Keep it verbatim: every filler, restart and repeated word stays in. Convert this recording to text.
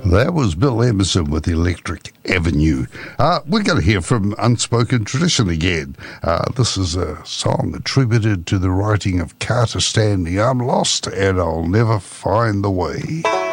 That was Bill Emerson with Electric Avenue. Uh, we're going to hear from Unspoken Tradition again. Uh, this is a song attributed to the writing of Carter Stanley. I'm lost and I'll never find the way.